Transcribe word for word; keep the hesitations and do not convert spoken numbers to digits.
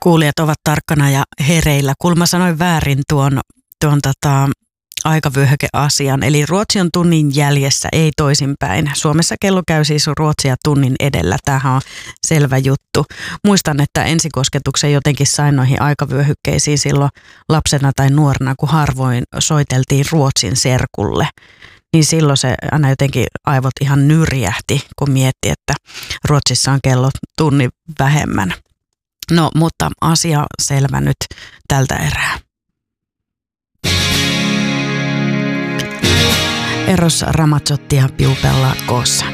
kuulijat ovat tarkkana ja hereillä. Kulma sanoi väärin tuon, tuon tota, aikavyöhykeasian. Eli Ruotsi on tunnin jäljessä, ei toisinpäin. Suomessa kello käy siis Ruotsia tunnin edellä. Tämähän on selvä juttu. Muistan, että ensikosketuksen jotenkin sain noihin aikavyöhykkeisiin silloin lapsena tai nuorena, kun harvoin soiteltiin Ruotsin serkulle. Niin silloin se aina jotenkin aivot ihan nyrjähti, kun mietti, että Ruotsissa on kello tunnin vähemmän. No, mutta asia selvä nyt tältä erää. Eros Ramazzottia piupella koossa.